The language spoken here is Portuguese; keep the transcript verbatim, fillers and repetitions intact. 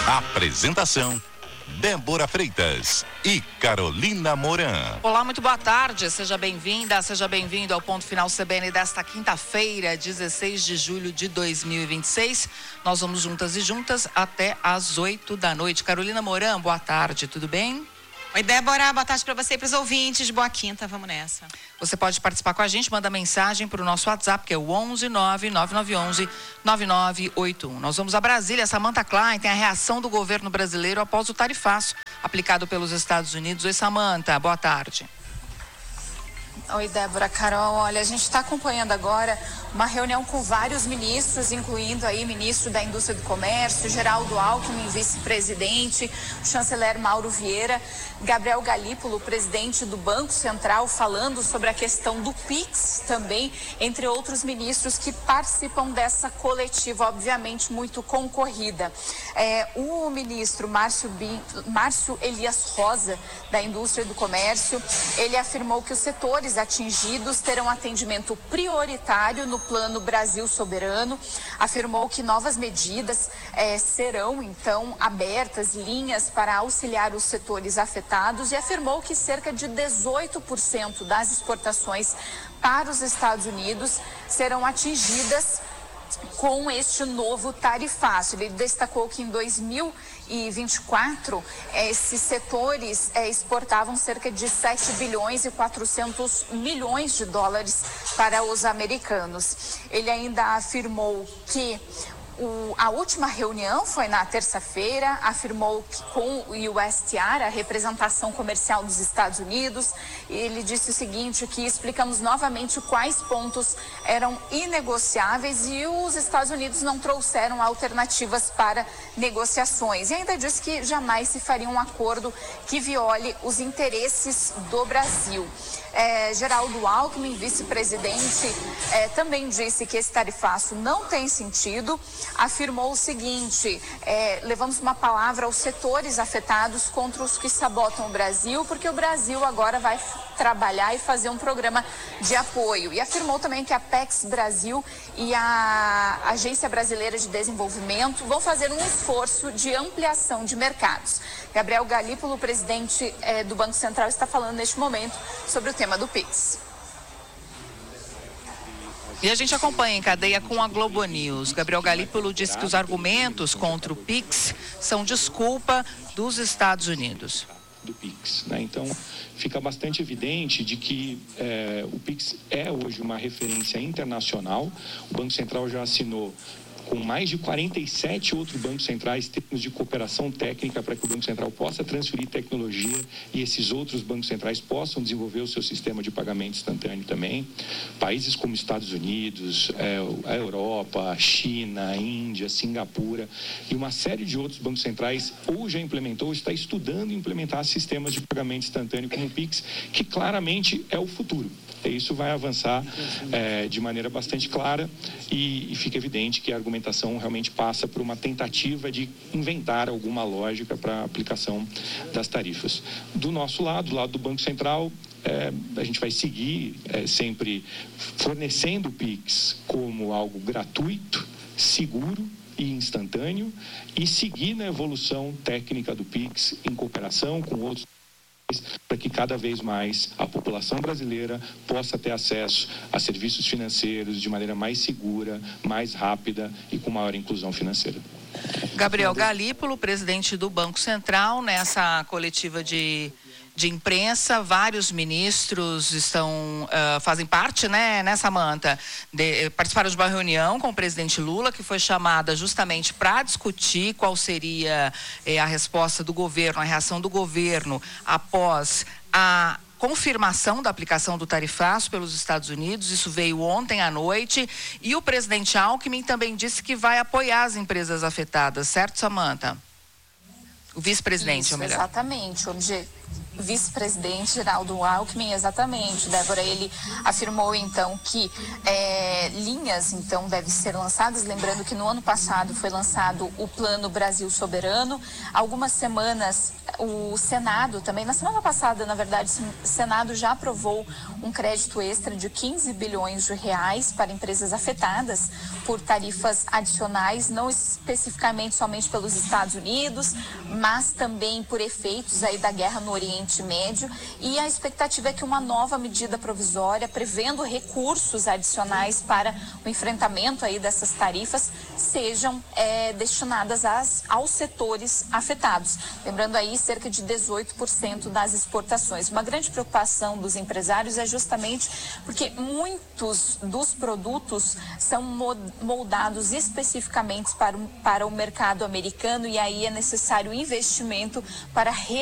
Apresentação: Débora Freitas e Carolina Moran. Olá, muito boa tarde, seja bem-vinda, seja bem-vindo ao Ponto Final C B N desta quinta-feira, dezesseis de julho de dois mil e vinte e seis. Nós vamos juntas e juntas até às oito da noite. Carolina Moran, boa tarde, tudo bem? Oi, Débora, boa tarde para você e para os ouvintes. Boa quinta, vamos nessa. Você pode participar com a gente, manda mensagem para o nosso WhatsApp, que é o onze nove nove nove um um nove nove oito um. Nós vamos a Brasília. Samantha Klein tem a reação do governo brasileiro após o tarifaço aplicado pelos Estados Unidos. Oi, Samantha, boa tarde. Oi, Débora, Carol, olha, a gente está acompanhando agora uma reunião com vários ministros, incluindo aí ministro da Indústria do Comércio, Geraldo Alckmin, vice-presidente, o chanceler Mauro Vieira, Gabriel Galípolo, presidente do Banco Central, falando sobre a questão do Pix também, entre outros ministros que participam dessa coletiva, obviamente muito concorrida. É, o ministro Márcio, Bin, Márcio Elias Rosa, da Indústria do Comércio, ele afirmou que os setores atingidos terão atendimento prioritário no Plano Brasil Soberano, afirmou que novas medidas eh, serão então abertas, linhas para auxiliar os setores afetados, e afirmou que cerca de dezoito por cento das exportações para os Estados Unidos serão atingidas com este novo tarifaço. Ele destacou que em dois mil e vinte e quatro, esses setores eh, exportavam cerca de sete bilhões e quatrocentos milhões de dólares para os americanos. Ele ainda afirmou que O, a última reunião foi na terça-feira, afirmou que com o U S T R, a representação comercial dos Estados Unidos, ele disse o seguinte, que explicamos novamente quais pontos eram inegociáveis e os Estados Unidos não trouxeram alternativas para negociações. E ainda disse que jamais se faria um acordo que viole os interesses do Brasil. É, Geraldo Alckmin, vice-presidente, é, também disse que esse tarifaço não tem sentido. Afirmou o seguinte, é, levamos uma palavra aos setores afetados contra os que sabotam o Brasil, porque o Brasil agora vai trabalhar e fazer um programa de apoio. E afirmou também que a Apex Brasil e a Agência Brasileira de Desenvolvimento vão fazer um esforço de ampliação de mercados. Gabriel Galípolo, presidente é, do Banco Central, está falando neste momento sobre o tema do Pix. E a gente acompanha em cadeia com a Globo News. Gabriel Galípolo disse que os argumentos contra o Pix são desculpa dos Estados Unidos. Do Pix, né? Então, fica bastante evidente de que é, o Pix é hoje uma referência internacional. O Banco Central já assinou com mais de quarenta e sete outros bancos centrais termos de cooperação técnica para que o Banco Central possa transferir tecnologia e esses outros bancos centrais possam desenvolver o seu sistema de pagamento instantâneo também. Países como Estados Unidos, é, a Europa, a China, a Índia, Singapura e uma série de outros bancos centrais ou já implementou ou está estudando implementar sistemas de pagamento instantâneo como o Pix, que claramente é o futuro. E isso vai avançar é, de maneira bastante clara e, e fica evidente que a argumentação realmente passa por uma tentativa de inventar alguma lógica para a aplicação das tarifas. Do nosso lado, do lado do Banco Central, é, a gente vai seguir é, sempre fornecendo o Pix como algo gratuito, seguro e instantâneo e seguir na evolução técnica do Pix em cooperação com outros para que cada vez mais a população brasileira possa ter acesso a serviços financeiros de maneira mais segura, mais rápida e com maior inclusão financeira. Gabriel Galípolo, presidente do Banco Central, nessa coletiva de, de imprensa, vários ministros estão, uh, fazem parte, né, né Samantha? De, participaram de uma reunião com o presidente Lula, que foi chamada justamente para discutir qual seria eh, a resposta do governo, a reação do governo após a confirmação da aplicação do tarifaço pelos Estados Unidos. Isso veio ontem à noite e o presidente Alckmin também disse que vai apoiar as empresas afetadas, certo, Samantha? O vice-presidente, Isso, ou melhor. Exatamente. O, obje... vice-presidente Geraldo Alckmin, exatamente, Débora, ele afirmou então que é, linhas então devem ser lançadas, lembrando que no ano passado foi lançado o Plano Brasil Soberano, algumas semanas o Senado também, na semana passada, na verdade, o Senado já aprovou um crédito extra de quinze bilhões de reais para empresas afetadas por tarifas adicionais, não especificamente somente pelos Estados Unidos, mas também por efeitos aí da guerra no Oriente Médio, e a expectativa é que uma nova medida provisória prevendo recursos adicionais para o enfrentamento aí dessas tarifas sejam é, destinadas às, aos setores afetados. Lembrando aí, cerca de dezoito por cento das exportações. Uma grande preocupação dos empresários é justamente porque muitos dos produtos são moldados especificamente para, para o mercado americano, e aí é necessário investimento para